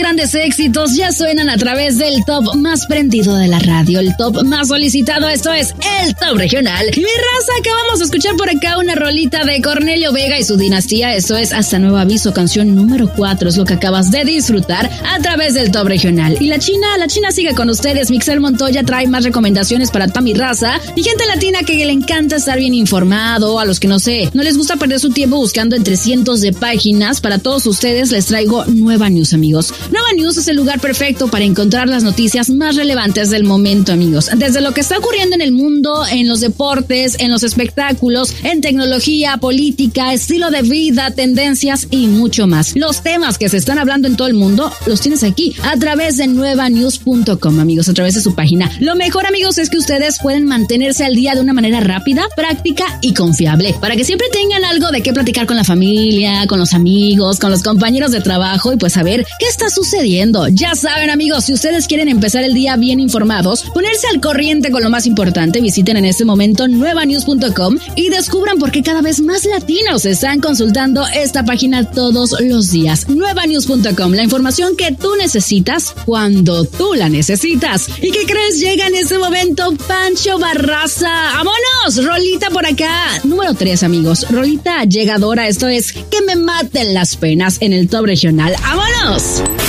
grandes éxitos ya suenan a través del top más prendido de la radio, el top más solicitado. Esto es el Top Regional. Mi raza, acabamos de escuchar por acá una rolita de Cornelio Vega y su dinastía. Esto es Hasta Nuevo Aviso, canción número 4. Es lo que acabas de disfrutar a través del Top Regional. Y la China sigue con ustedes. Mixel Montoya trae más recomendaciones para toda mi raza y gente latina que le encanta estar bien informado. A los que no les gusta perder su tiempo buscando entre cientos de páginas. Para todos ustedes les traigo Nueva News, amigos. Nueva News es el lugar perfecto para encontrar las noticias más relevantes del momento, amigos. Desde lo que está ocurriendo en el mundo, en los deportes, en los espectáculos, en tecnología, política, estilo de vida, tendencias y mucho más. Los temas que se están hablando en todo el mundo los tienes aquí a través de nuevanews.com, amigos, a través de su página. Lo mejor, amigos, es que ustedes pueden mantenerse al día de una manera rápida, práctica y confiable, para que siempre tengan algo de qué platicar con la familia, con los amigos, con los compañeros de trabajo y pues saber qué está sucediendo. Ya saben, amigos, si ustedes quieren empezar el día bien informados, ponerse al corriente con lo más importante, visiten en este momento nuevanews.com y descubran por qué cada vez más latinos están consultando esta página todos los días. Nuevanews.com, la información que tú necesitas cuando tú la necesitas. ¿Y qué crees? Llega en este momento Pancho Barraza. ¡Vámonos! Rolita por acá. Número 3, amigos. Rolita llegadora. Esto es Que me maten las penas en el Top Regional. ¡Vámonos!